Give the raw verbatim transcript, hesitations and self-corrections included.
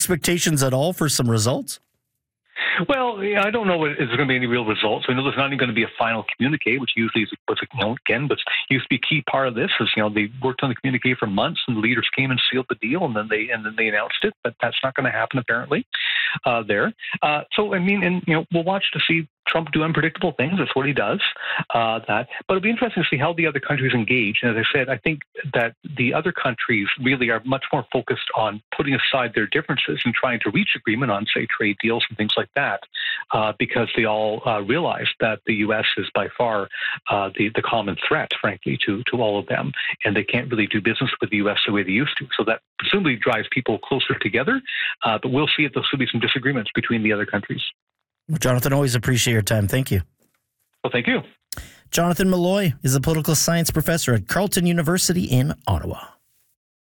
expectations at all for some results? Well, yeah, I don't know if there's going to be any real results. I know there's not even going to be a final communique, which usually is, was, you know, again, but used to be a key part of this. Is, you know, they worked on the communique for months, and the leaders came and sealed the deal, and then they and then they announced it. But that's not going to happen apparently uh, there. Uh, so I mean, and you know, we'll watch to see Trump do unpredictable things. That's what he does. Uh, that, but it'll be interesting to see how the other countries engage. And as I said, I think that the other countries really are much more focused on putting aside their differences and trying to reach agreement on, say, trade deals and things like that, uh, because they all uh, realize that the U S is by far uh, the the common threat, frankly, to to all of them, and they can't really do business with the U S the way they used to. So that presumably drives people closer together. Uh, but we'll see if there'll still be some disagreements between the other countries. Well, Jonathan, always appreciate your time. Thank you. Well, thank you. Jonathan Malloy is a political science professor at Carleton University in Ottawa.